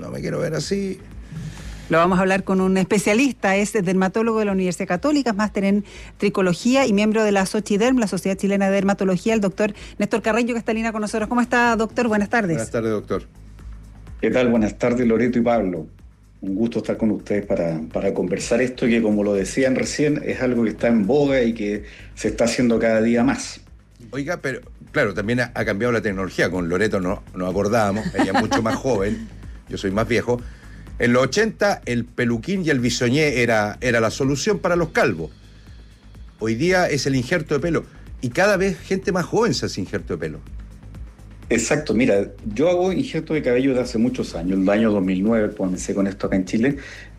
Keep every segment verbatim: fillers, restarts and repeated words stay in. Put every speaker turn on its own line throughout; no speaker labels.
no me quiero ver así.
Lo vamos a hablar con un especialista, es dermatólogo de la Universidad Católica, máster en tricología y miembro de la Sochiderm, la Sociedad Chilena de Dermatología, el doctor Néstor Carreño, que está en línea con nosotros. ¿Cómo está, doctor? Buenas tardes.
Buenas tardes, doctor.
¿Qué tal? Buenas tardes, Loreto y Pablo. Un gusto estar con ustedes para, para conversar esto que, como lo decían recién, es algo que está en boga y que se está haciendo cada día más.
Oiga, pero claro, también ha, ha cambiado la tecnología. Con Loreto no nos acordábamos, ella es mucho más joven, yo soy más viejo. En los ochenta el peluquín y el bisoñé era, era la solución para los calvos. Hoy día es el injerto de pelo. Y cada vez gente más joven se hace injerto de pelo.
Exacto, mira, yo hago injerto de cabello desde hace muchos años, el año dos mil nueve comencé con esto acá en Chile,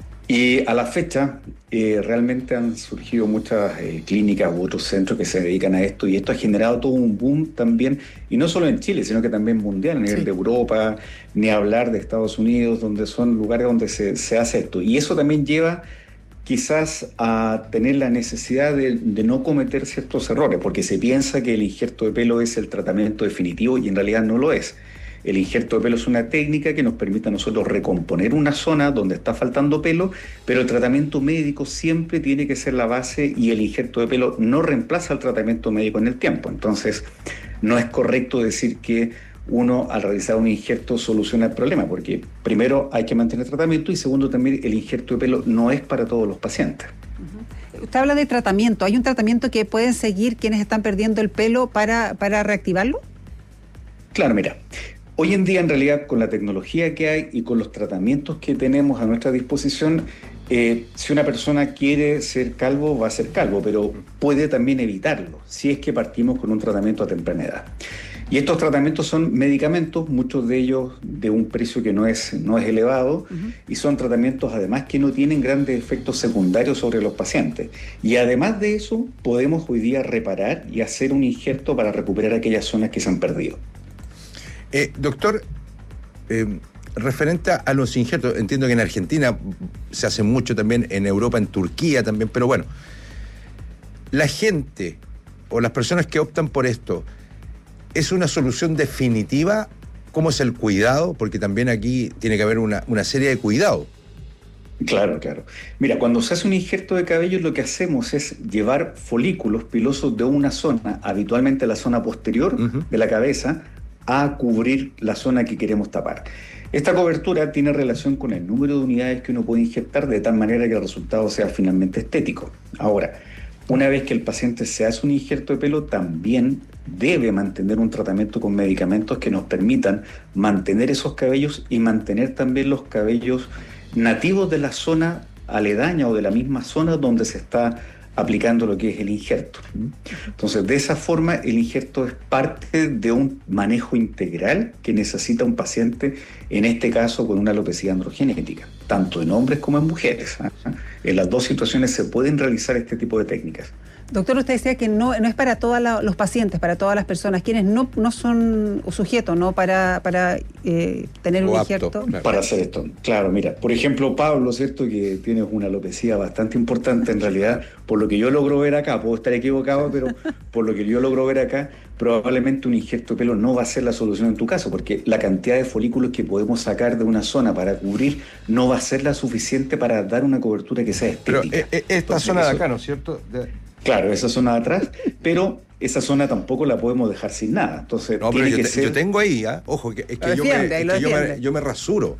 y a la fecha eh, realmente han surgido muchas eh, clínicas u otros centros que se dedican a esto, y esto ha generado todo un boom también, y no solo en Chile, sino que también mundial, a nivel sí. de Europa, ni hablar de Estados Unidos, donde son lugares donde se, se hace esto, y eso también lleva quizás a tener la necesidad de, de no cometer ciertos errores, porque se piensa que el injerto de pelo es el tratamiento definitivo y en realidad no lo es. El injerto de pelo es una técnica que nos permite a nosotros recomponer una zona donde está faltando pelo, pero el tratamiento médico siempre tiene que ser la base y el injerto de pelo no reemplaza el tratamiento médico en el tiempo. Entonces, no es correcto decir que uno, al realizar un injerto, soluciona el problema, porque primero hay que mantener el tratamiento y segundo también el injerto de pelo no es para todos los pacientes.
Uh-huh. Usted habla de tratamiento. ¿Hay un tratamiento que pueden seguir quienes están perdiendo el pelo para, para reactivarlo?
Claro, mira, hoy en día en realidad con la tecnología que hay y con los tratamientos que tenemos a nuestra disposición, eh, si una persona quiere ser calvo, va a ser calvo, pero puede también evitarlo si es que partimos con un tratamiento a temprana edad. Y estos tratamientos son medicamentos, muchos de ellos de un precio que no es, no es elevado, uh-huh. y son tratamientos además que no tienen grandes efectos secundarios sobre los pacientes. Y además de eso, podemos hoy día reparar y hacer un injerto para recuperar aquellas zonas que se han perdido.
Eh, doctor, eh, referente a los injertos, entiendo que en Argentina se hace mucho también, en Europa, en Turquía también, pero bueno, la gente o las personas que optan por esto, ¿es una solución definitiva? ¿Cómo es el cuidado? Porque también aquí tiene que haber una, una serie de cuidados.
Claro, claro. Mira, cuando se hace un injerto de cabello, lo que hacemos es llevar folículos pilosos de una zona, habitualmente la zona posterior uh-huh. de la cabeza, a cubrir la zona que queremos tapar. Esta cobertura tiene relación con el número de unidades que uno puede inyectar, de tal manera que el resultado sea finalmente estético. Ahora, una vez que el paciente se hace un injerto de pelo, también debe mantener un tratamiento con medicamentos que nos permitan mantener esos cabellos y mantener también los cabellos nativos de la zona aledaña o de la misma zona donde se está aplicando lo que es el injerto. Entonces, de esa forma, el injerto es parte de un manejo integral que necesita un paciente, en este caso con una alopecia androgenética, tanto en hombres como en mujeres. ¿eh? En las dos situaciones se pueden realizar este tipo de técnicas.
Doctor, usted decía que no, no es para todos los pacientes, para todas las personas, quienes no, no son sujetos, ¿no? Para, para eh, tener un
apto,
injerto.
Claro.
Para hacer esto. Claro, mira, por ejemplo, Pablo, ¿cierto? Que tienes una alopecia bastante importante en realidad, por lo que yo logro ver acá, puedo estar equivocado, pero por lo que yo logro ver acá, probablemente un injerto de pelo no va a ser la solución en tu caso, porque la cantidad de folículos que podemos sacar de una zona para cubrir no va a ser la suficiente para dar una cobertura que sea estética.
Pero eh, esta Entonces, zona de acá, ¿no es cierto? De...
Claro, esa zona de atrás, pero esa zona tampoco la podemos dejar sin nada. Entonces,
no, pero
tiene
yo,
que
te,
ser...
yo tengo ahí, ¿eh? Ojo, que, es que, yo,
defiende,
me, es que yo, me, yo me rasuro.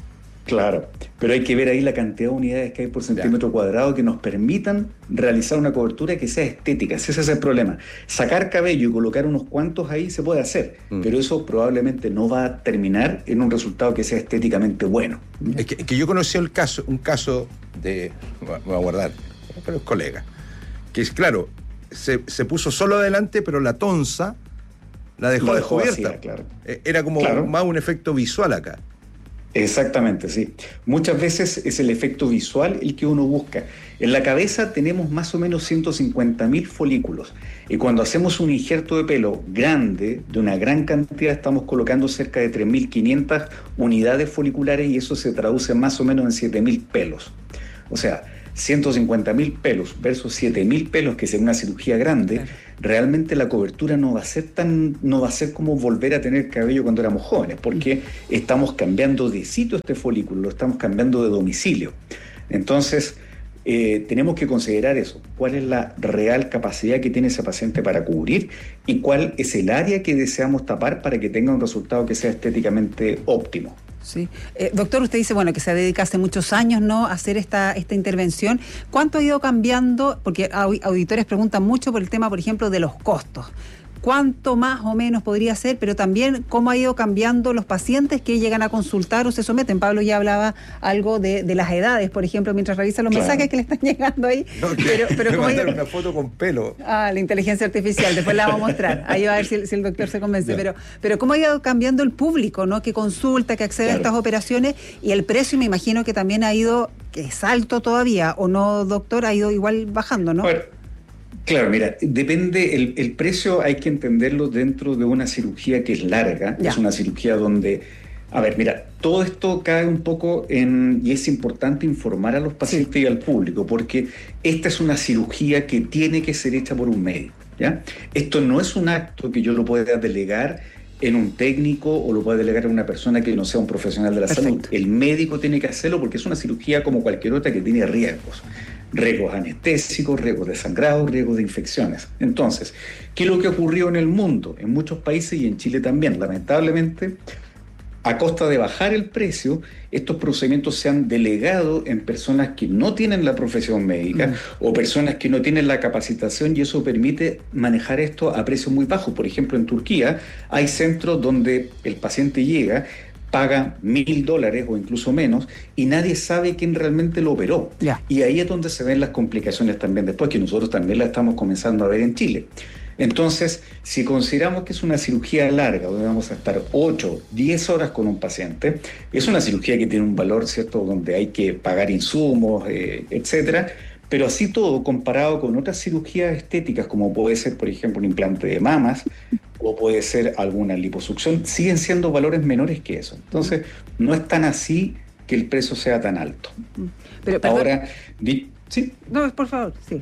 Claro, pero hay que ver ahí la cantidad de unidades que hay por centímetro ya. cuadrado que nos permitan realizar una cobertura que sea estética. Ese es el problema. Sacar cabello y colocar unos cuantos ahí se puede hacer, mm. pero eso probablemente no va a terminar en un resultado que sea estéticamente bueno.
Es que, es que yo conocí el caso, un caso de... Me voy a guardar, pero es colega. Que es claro, se, se puso solo adelante, pero la tonza la dejó,
la dejó
descubierta.
Vacía, claro.
Era como claro. más un efecto visual acá.
Exactamente, sí. Muchas veces es el efecto visual el que uno busca. En la cabeza tenemos más o menos ciento cincuenta mil folículos y cuando hacemos un injerto de pelo grande, de una gran cantidad, estamos colocando cerca de tres mil quinientas unidades foliculares y eso se traduce más o menos en siete mil pelos. O sea, ciento cincuenta mil pelos versus siete mil pelos, que es una cirugía grande, claro. realmente la cobertura no va a ser tan, no va a ser como volver a tener cabello cuando éramos jóvenes, porque estamos cambiando de sitio este folículo, lo estamos cambiando de domicilio. Entonces, eh, tenemos que considerar eso, cuál es la real capacidad que tiene ese paciente para cubrir y cuál es el área que deseamos tapar para que tenga un resultado que sea estéticamente óptimo.
Sí. Eh, doctor, usted dice, bueno, que se dedica hace muchos años, ¿no?, a hacer esta, esta intervención. ¿Cuánto ha ido cambiando? Porque auditores preguntan mucho por el tema, por ejemplo, de los costos. ¿Cuánto más o menos podría ser? Pero también cómo ha ido cambiando los pacientes que llegan a consultar o se someten. Pablo ya hablaba algo de, de las edades, por ejemplo, mientras revisa los claro. mensajes que le están llegando ahí.
No,
pero, pero
me
como
mandaron una foto con pelo.
Ah, la inteligencia artificial, después la vamos a mostrar. Ahí va a ver si, si el doctor se convence. Pero, pero cómo ha ido cambiando el público, ¿no?, que consulta, que accede claro. a estas operaciones, y el precio me imagino que también ha ido, que es alto todavía, ¿o no, doctor? Ha ido igual bajando, ¿no?
Bueno. Claro, mira, depende, el, el precio hay que entenderlo dentro de una cirugía que es larga, ya. Es una cirugía donde, a ver, mira, todo esto cae un poco en, y es importante informar a los pacientes sí. y al público, porque esta es una cirugía que tiene que ser hecha por un médico, ¿ya? Esto no es un acto que yo lo pueda delegar en un técnico o lo pueda delegar en una persona que no sea un profesional de la Perfecto. salud. El médico tiene que hacerlo porque es una cirugía como cualquier otra que tiene riesgos. Riesgos anestésicos, riesgos de sangrado, riesgos de infecciones. Entonces, ¿qué es lo que ocurrió en el mundo? En muchos países y en Chile también, lamentablemente, a costa de bajar el precio, estos procedimientos se han delegado en personas que no tienen la profesión médica mm. o personas que no tienen la capacitación, y eso permite manejar esto a precios muy bajos. Por ejemplo, en Turquía hay centros donde el paciente llega, paga mil dólares o incluso menos y nadie sabe quién realmente lo operó. Yeah. Y ahí es donde se ven las complicaciones también después, que nosotros también las estamos comenzando a ver en Chile. Entonces, si consideramos que es una cirugía larga, donde vamos a estar ocho, diez horas con un paciente, es una cirugía que tiene un valor, ¿cierto?, donde hay que pagar insumos, eh, etcétera, pero así todo, comparado con otras cirugías estéticas, como puede ser, por ejemplo, un implante de mamas, o puede ser alguna liposucción, siguen siendo valores menores que eso. Entonces, no es tan así que el precio sea tan alto.
Pero,
Ahora, di, ¿sí?
No, por favor, sí.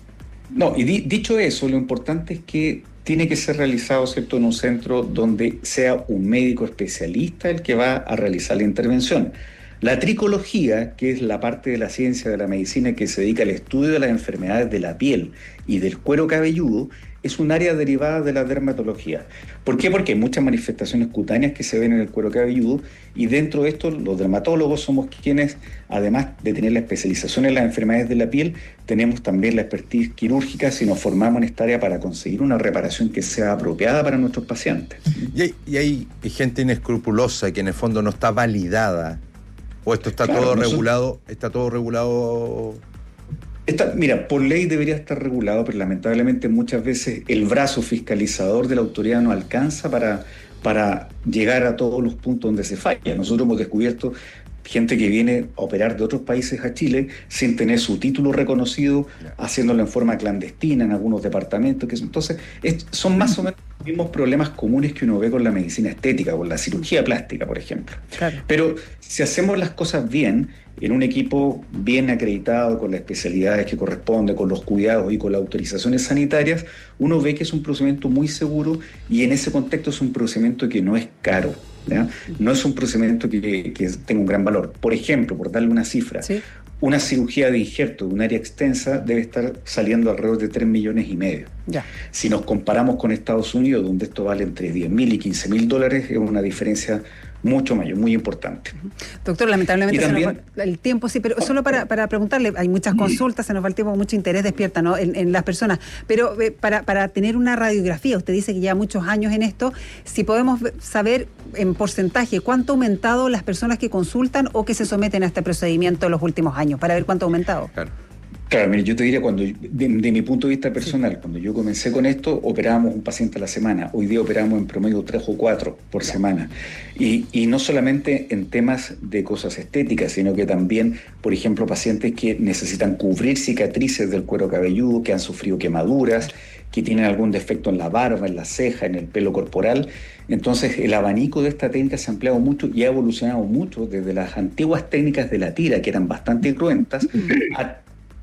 No, y di, dicho eso, lo importante es que tiene que ser realizado, ¿cierto?, en un centro donde sea un médico especialista el que va a realizar la intervención. La tricología, que es la parte de la ciencia de la medicina que se dedica al estudio de las enfermedades de la piel y del cuero cabelludo, es un área derivada de la dermatología. ¿Por qué? Porque hay muchas manifestaciones cutáneas que se ven en el cuero cabelludo, y dentro de esto los dermatólogos somos quienes, además de tener la especialización en las enfermedades de la piel, tenemos también la expertise quirúrgica si nos formamos en esta área para conseguir una reparación que sea apropiada para nuestros pacientes.
Y hay, y hay gente inescrupulosa que en el fondo no está validada, o esto está claro, todo nosotros... regulado, está todo regulado...
Esta, mira, por ley debería estar regulado, pero lamentablemente muchas veces el brazo fiscalizador de la autoridad no alcanza para, para llegar a todos los puntos donde se falla. Nosotros hemos descubierto gente que viene a operar de otros países a Chile sin tener su título reconocido, haciéndolo en forma clandestina en algunos departamentos. Que, entonces, es, son más o menos los mismos problemas comunes que uno ve con la medicina estética, con la cirugía plástica, por ejemplo. Claro. Pero si hacemos las cosas bien, en un equipo bien acreditado, con las especialidades que corresponde, con los cuidados y con las autorizaciones sanitarias, uno ve que es un procedimiento muy seguro, y en ese contexto es un procedimiento que no es caro, ¿ya? No es un procedimiento que, que tenga un gran valor. Por ejemplo, por darle una cifra, ¿sí?, una cirugía de injerto de un área extensa debe estar saliendo alrededor de tres millones y medio. Ya. Si nos comparamos con Estados Unidos, donde esto vale entre diez mil y quince mil dólares, es una diferencia mucho mayor, muy importante.
Doctor, lamentablemente también, se nos va el tiempo, sí, pero solo para, para preguntarle, hay muchas consultas, se nos va el tiempo, mucho interés despierta, ¿no?, en, en las personas, pero eh, para, para tener una radiografía, usted dice que lleva muchos años en esto, si podemos saber en porcentaje cuánto ha aumentado las personas que consultan o que se someten a este procedimiento en los últimos años, para ver cuánto ha aumentado.
Claro. Claro, mire, yo te diría, cuando, de, de mi punto de vista personal, sí, cuando yo comencé con esto, operábamos un paciente a la semana. Hoy día operamos en promedio tres o cuatro por yeah. semana. Y, y no solamente en temas de cosas estéticas, sino que también, por ejemplo, pacientes que necesitan cubrir cicatrices del cuero cabelludo, que han sufrido quemaduras, que tienen algún defecto en la barba, en la ceja, en el pelo corporal. Entonces, el abanico de esta técnica se ha ampliado mucho y ha evolucionado mucho desde las antiguas técnicas de la tira, que eran bastante cruentas, a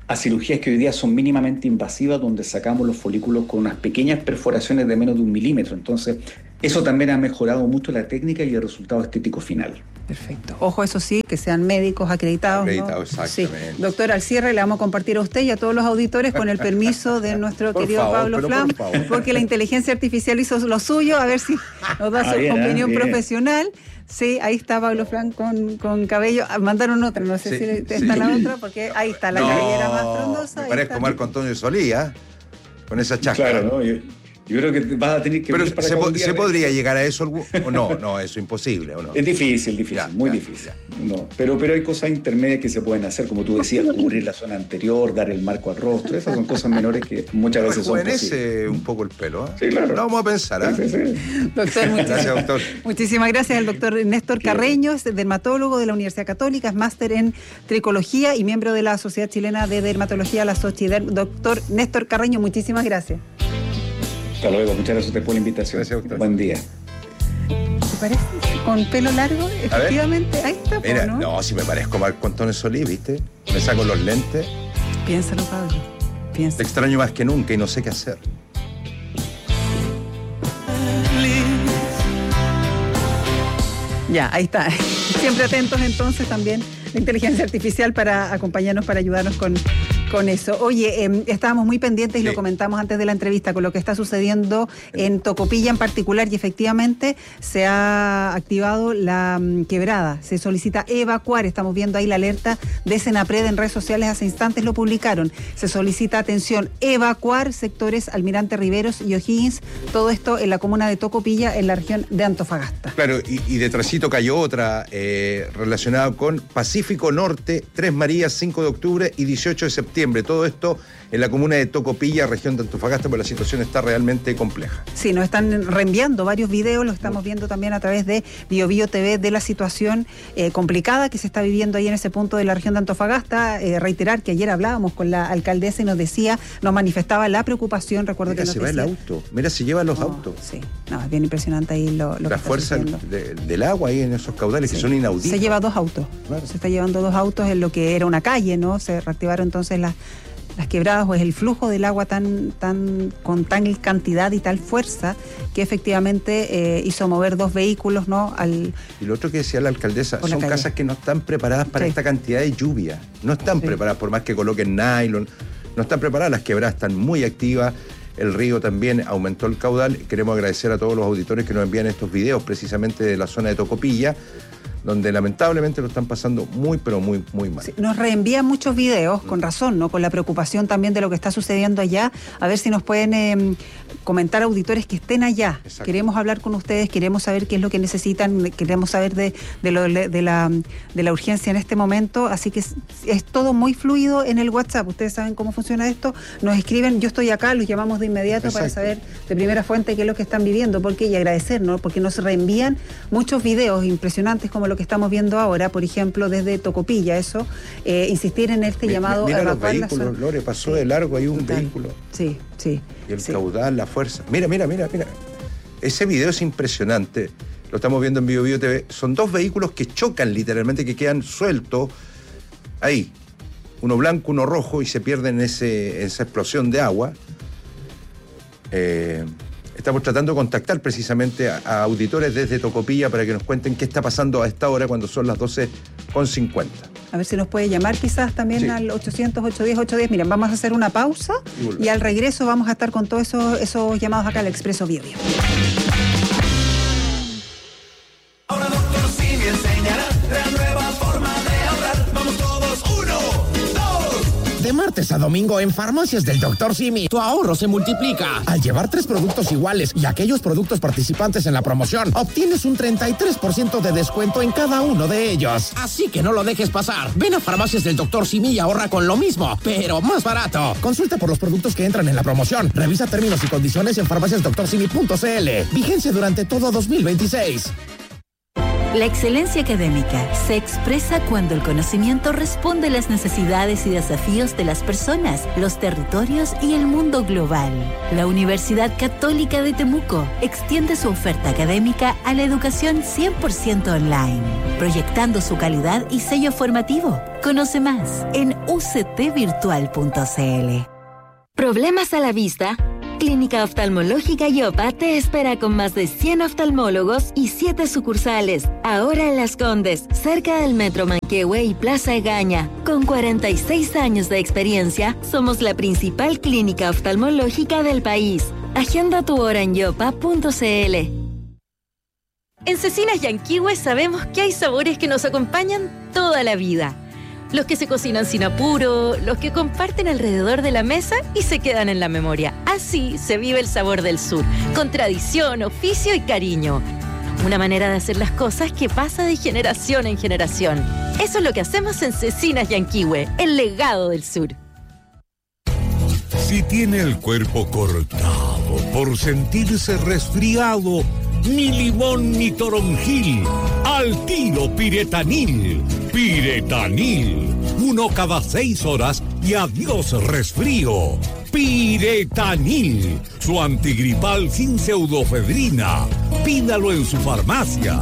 a cirugías que hoy día son mínimamente invasivas, donde sacamos los folículos con unas pequeñas perforaciones de menos de un milímetro. Entonces, eso también ha mejorado mucho la técnica y el resultado estético final.
Perfecto. Ojo, eso sí, que sean médicos acreditados.
Acreditados, ¿no? Exactamente.
Sí. Doctor, al cierre le vamos a compartir a usted y a todos los auditores con el permiso de nuestro
por
querido
favor,
Pablo Flam, por porque la inteligencia artificial hizo lo suyo, a ver si nos da ah, su bien, opinión bien. profesional. Sí, ahí está Pablo Flam con, con cabello. Mandaron otra, no sé sí, si está sí. la otra, porque ahí está la no, cabellera más frondosa.
Me parezco Marco Antonio Solía, con esa chasca.
Claro, ¿no? Yo... Yo creo que vas a tener que...
Pero para ¿se, po- ¿se podría llegar a eso? ¿O no? No, eso es imposible, ¿o no?
Es difícil, difícil, ya, muy ya, difícil. Ya. No, pero, pero hay cosas intermedias que se pueden hacer, como tú decías, cubrir la zona anterior, dar el marco al rostro. Esas son cosas menores que muchas veces son posibles.
un poco el pelo, ¿eh?
Sí, claro.
Lo vamos a pensar, ¿eh?
Sí, sí, sí.
Doctor, muchas
gracias, doctor.
Muchísimas gracias al doctor Néstor Carreño, es dermatólogo de la Universidad Católica, es máster en tricología y miembro de la Sociedad Chilena de Dermatología, la SOCHIDERM. Doctor Néstor Carreño, muchísimas gracias.
Hasta luego, muchas gracias a usted por la invitación.
Gracias, doctor.
Buen día.
¿Te parece? Con pelo largo, efectivamente. Ahí está.
Mira,
¿no?
no, si me parezco a Marco Antonio Solí, ¿viste? Me saco los lentes.
Piénsalo, Pablo. Piénsalo.
Te extraño más que nunca y no sé qué hacer.
Ya, ahí está. Siempre atentos entonces también la inteligencia artificial para acompañarnos, para ayudarnos con, con eso. Oye, eh, estábamos muy pendientes y sí. lo comentamos antes de la entrevista con lo que está sucediendo en Tocopilla en particular y efectivamente se ha activado la um, quebrada. Se solicita evacuar. Estamos viendo ahí la alerta de Senapred en redes sociales. Hace instantes lo publicaron. Se solicita atención, evacuar sectores Almirante Riveros y O'Higgins. Todo esto en la comuna de Tocopilla, en la región de Antofagasta.
Claro, y, y detrásito cayó otra eh, relacionada con Pacífico Norte, Tres Marías, cinco de octubre y dieciocho de septiembre. Todo esto en la comuna de Tocopilla, región de Antofagasta, porque la situación está realmente compleja.
Sí, nos están reenviando varios videos, lo estamos viendo también a través de Bio Bio T V, de la situación eh, complicada que se está viviendo ahí en ese punto de la región de Antofagasta. Eh, reiterar que ayer hablábamos con la alcaldesa y nos decía, nos manifestaba la preocupación, recuerdo
Mira,
que nos
se
decía...
va el auto, mira, se llevan los
no,
autos.
Sí, no, es bien impresionante ahí lo, lo
la
que
fuerza de, del agua ahí en esos caudales sí. que son inauditos.
Se lleva dos autos, claro. Se está llevando dos autos en lo que era una calle, ¿no? Se reactivaron entonces las... las quebradas, pues el flujo del agua tan, tan, con tal cantidad y tal fuerza que efectivamente eh, hizo mover dos vehículos, ¿no? Al,
y lo otro que decía la alcaldesa, son la casas que no están preparadas para sí. esta cantidad de lluvia. No están sí. preparadas, por más que coloquen nylon, no están preparadas, las quebradas están muy activas. El río también aumentó el caudal. Queremos agradecer a todos los auditores que nos envían estos videos precisamente de la zona de Tocopilla, donde lamentablemente lo están pasando muy, pero muy, muy mal. Sí,
nos reenvían muchos videos, con razón, ¿no? Con la preocupación también de lo que está sucediendo allá. A ver si nos pueden eh, comentar auditores que estén allá. Exacto. Queremos hablar con ustedes, queremos saber qué es lo que necesitan, queremos saber de, de, lo, de, la, de la urgencia en este momento. Así que es, es todo muy fluido en el WhatsApp. Ustedes saben cómo funciona esto. Nos escriben, yo estoy acá, los llamamos de inmediato. Exacto. Para saber de primera fuente qué es lo que están viviendo, porque y agradecer, ¿no? Porque nos reenvían muchos videos impresionantes como lo que estamos viendo ahora, por ejemplo, desde Tocopilla, eso, eh, insistir en este
mira,
llamado
mira
a
los vehículos, Lore, pasó sí, de largo ahí un total. vehículo.
Sí, sí.
Y el
sí.
caudal, la fuerza. Mira, mira, mira, mira. Ese video es impresionante. Lo estamos viendo en Bio Bio T V. Son dos vehículos que chocan literalmente, que quedan sueltos ahí. Uno blanco, uno rojo, y se pierden en ese, esa explosión de agua. Eh... Estamos tratando de contactar precisamente a, a auditores desde Tocopilla para que nos cuenten qué está pasando a esta hora cuando son las doce con cincuenta.
A ver si nos puede llamar quizás también sí. al ochocientos, ochocientos diez, ochocientos diez. Miren, vamos a hacer una pausa y, y al regreso vamos a estar con todos esos, esos llamados acá al Expreso Bio Bio.
Ahora doctor sí me enseñará la nueva forma de ahorrar. Vamos todos, uno, dos.
De martes a domingo en Farmacias del doctor Simi, tu ahorro se multiplica. Al llevar tres productos iguales y aquellos productos participantes en la promoción, obtienes un treinta y tres por ciento de descuento en cada uno de ellos. Así que no lo dejes pasar. Ven a Farmacias del doctor Simi y ahorra con lo mismo, pero más barato. Consulta por los productos que entran en la promoción. Revisa términos y condiciones en farmacias doctor simi punto c l. Vigencia durante todo dos mil veintiséis.
La excelencia académica se expresa cuando el conocimiento responde a las necesidades y desafíos de las personas, los territorios y el mundo global. La Universidad Católica de Temuco extiende su oferta académica a la educación cien por ciento online, proyectando su calidad y sello formativo. Conoce más en u c t virtual punto c l.
¿Problemas a la vista? Clínica Oftalmológica Yopa te espera con más de cien oftalmólogos y siete sucursales. Ahora en Las Condes, cerca del Metro Manquehue y Plaza Egaña. Con cuarenta y seis años de experiencia, somos la principal clínica oftalmológica del país. Agenda tu hora en yopa punto c l.
En Cecinas Yanquihue sabemos que hay sabores que nos acompañan toda la vida. Los que se cocinan sin apuro, los que comparten alrededor de la mesa y se quedan en la memoria. Así se vive el sabor del sur, con tradición, oficio y cariño. Una manera de hacer las cosas que pasa de generación en generación. Eso es lo que hacemos en Cecinas Yanquihue, el legado del sur.
Si tiene el cuerpo cortado por sentirse resfriado, ni limón ni toronjil, al tiro Piretanil. Piretanil, uno cada seis horas y adiós resfrío. Piretanil, su antigripal sin pseudofedrina. Pídalo en su farmacia.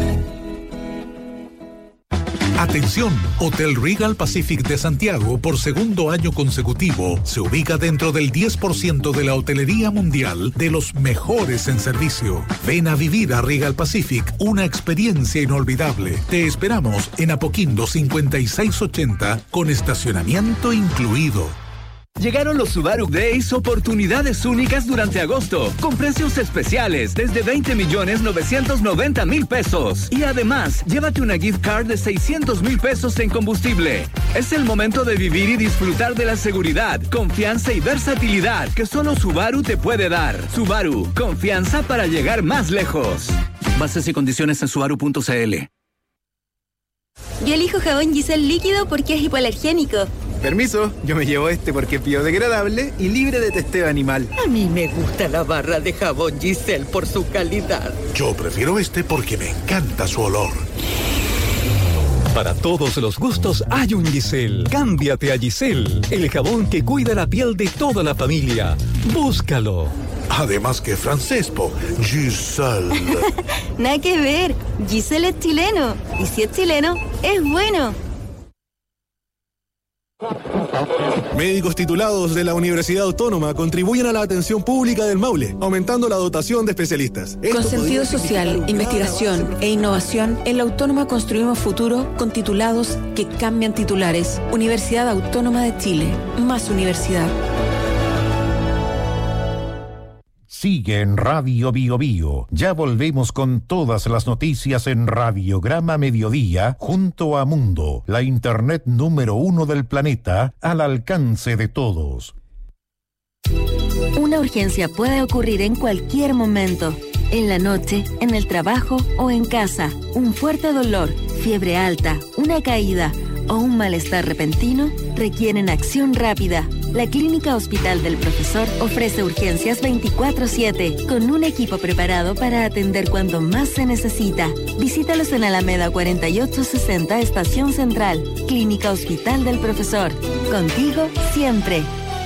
Atención, Hotel Regal Pacific de Santiago, por segundo año consecutivo, se ubica dentro del diez por ciento de la hotelería mundial de los mejores en servicio. Ven a vivir a Regal Pacific una experiencia inolvidable. Te esperamos en Apoquindo cincuenta y seis ochenta con estacionamiento incluido.
Llegaron los Subaru Days, oportunidades únicas durante agosto, con precios especiales desde veinte millones novecientos noventa mil pesos. Y además, llévate una gift card de seiscientos mil pesos en combustible. Es el momento de vivir y disfrutar de la seguridad, confianza y versatilidad que solo Subaru te puede dar. Subaru, confianza para llegar más lejos. Bases y condiciones en subaru punto c l.
Yo elijo jabón Giselle líquido porque es hipoalergénico.
Permiso, yo me llevo este porque es biodegradable y libre de testeo animal.
A mí me gusta la barra de jabón Giselle por su calidad.
Yo prefiero este porque me encanta su olor.
Para todos los gustos hay un Giselle. Cámbiate a Giselle, el jabón que cuida la piel de toda la familia. Búscalo.
Además que francés, po. Giselle.
Nada que ver. Giselle es chileno. Y si es chileno, es bueno.
Médicos titulados de la Universidad Autónoma contribuyen a la atención pública del Maule, aumentando la dotación de especialistas.
Esto con sentido social, investigación e innovación, en la Autónoma construimos futuro con titulados que cambian titulares. Universidad Autónoma de Chile. Más universidad.
Sigue en Radio Bio Bio. Ya volvemos con todas las noticias en Radiograma Mediodía, junto a Mundo, la internet número uno del planeta, al alcance de todos.
Una urgencia puede ocurrir en cualquier momento. En la noche, en el trabajo o en casa. Un fuerte dolor, fiebre alta, una caída o un malestar repentino requieren acción rápida. La Clínica Hospital del Profesor ofrece urgencias veinticuatro siete, con un equipo preparado para atender cuando más se necesita. Visítalos en Alameda cuarenta y ocho sesenta, Estación Central. Clínica Hospital del Profesor. Contigo siempre.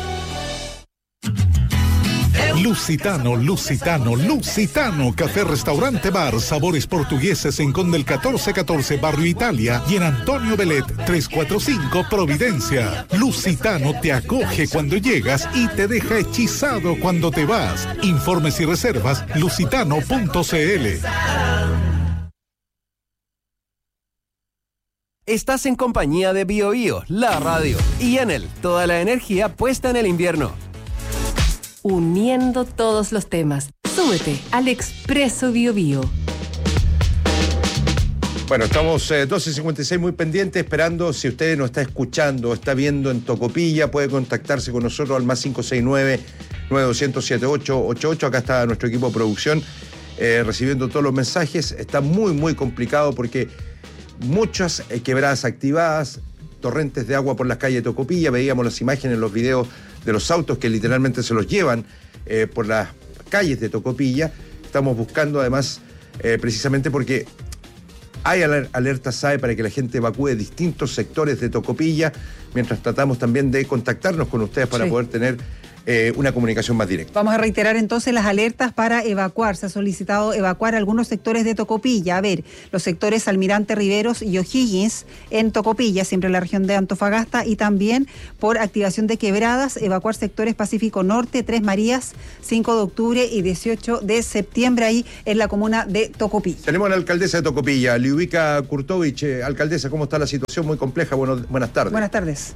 Lusitano, Lusitano, Lusitano, café, restaurante, bar, sabores portugueses en Condel catorce catorce, Barrio Italia, y en Antonio Belet trescientos cuarenta y cinco, Providencia. Lusitano te acoge cuando llegas y te deja hechizado cuando te vas. Informes y reservas, lusitano punto c l.
Estás en compañía de Bio Bio, la radio, y Enel, toda la energía puesta en el invierno.
Uniendo todos los temas. Súbete al Expreso Bio Bio.
Bueno, estamos eh, doce cincuenta y seis muy pendientes, esperando. Si usted nos está escuchando o está viendo en Tocopilla, puede contactarse con nosotros al más cinco seis nueve, nueve dos cero siete ocho ocho ocho. Acá está nuestro equipo de producción eh, recibiendo todos los mensajes. Está muy, muy complicado porque muchas eh, quebradas activadas, torrentes de agua por las calles de Tocopilla. Veíamos las imágenes, los videos de los autos que literalmente se los llevan eh, por las calles de Tocopilla. Estamos buscando además, eh, precisamente porque Hay alerta S A E para que la gente evacúe distintos sectores de Tocopilla, mientras tratamos también de contactarnos con ustedes para sí. poder tener eh, una comunicación más directa.
Vamos a reiterar entonces las alertas para evacuar. Se ha solicitado evacuar algunos sectores de Tocopilla. A ver, los sectores Almirante Riveros y O'Higgins en Tocopilla, siempre en la región de Antofagasta, y también por activación de quebradas, evacuar sectores Pacífico Norte, Tres Marías, cinco de octubre y dieciocho de septiembre, ahí en la comuna de Tocopilla.
Tenemos a la alcaldesa de Tocopilla, Liubica Kurtovich. Eh, alcaldesa, ¿cómo está la situación? Muy compleja. Bueno, buenas tardes.
Buenas tardes.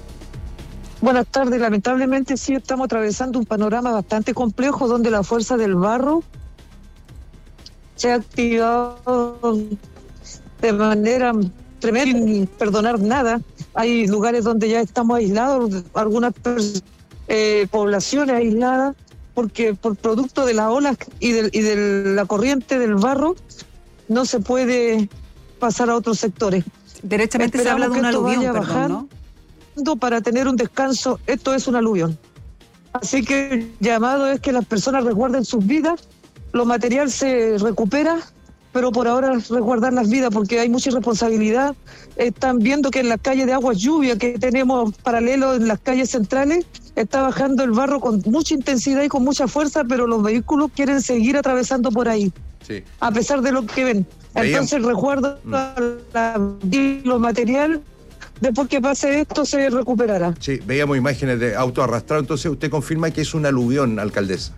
Buenas tardes. Lamentablemente sí estamos atravesando un panorama bastante complejo donde la fuerza del barro se ha activado de manera tremenda, sin perdonar nada. Hay lugares donde ya estamos aislados, algunas eh, poblaciones aisladas, porque por producto de las olas y de, y de la corriente del barro no se puede pasar a otros sectores.
Derechamente Esperamos se habla de un aluvión, perdón, ¿no?
Para tener un descanso, esto es un aluvión. Así que el llamado es que las personas resguarden sus vidas, lo material se recupera, pero por ahora resguardar las vidas porque hay mucha irresponsabilidad. Están viendo que en las calles de agua lluvia que tenemos paralelo en las calles centrales, está bajando el barro con mucha intensidad y con mucha fuerza, pero los vehículos quieren seguir atravesando por ahí, sí. a pesar de lo que ven. Entonces el resguardo mm. la, lo material, después que pase esto se recuperará.
Sí, veíamos imágenes de auto arrastrado, entonces usted confirma que es un aluvión, alcaldesa.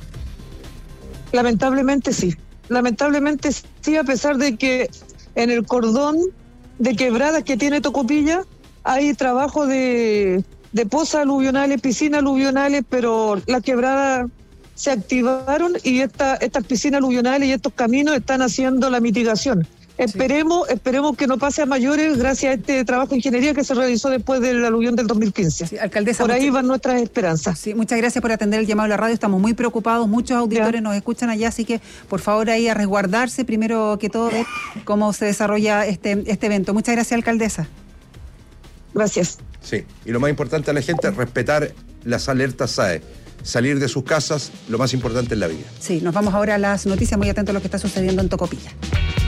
Lamentablemente sí, lamentablemente sí, a pesar de que en el cordón de quebradas que tiene Tocopilla hay trabajo de, de pozas aluvionales, piscinas aluvionales, pero las quebradas se activaron y esta, estas piscinas aluvionales y estos caminos están haciendo la mitigación. Esperemos, sí. esperemos que no pase a mayores gracias a este trabajo de ingeniería que se realizó después del aluvión del dos mil quince.
Sí, alcaldesa,
por ahí
muchas...
van nuestras esperanzas.
Sí, muchas gracias por atender el llamado a la radio. Estamos muy preocupados, muchos auditores ya. nos escuchan allá, así que por favor ahí a resguardarse, primero que todo, ver cómo se desarrolla este, este evento. Muchas gracias, alcaldesa.
Gracias.
Sí, y lo más importante a la gente es respetar las alertas S A E. Salir de sus casas, lo más importante en la vida.
Sí, nos vamos ahora a las noticias, muy atentos a lo que está sucediendo en Tocopilla.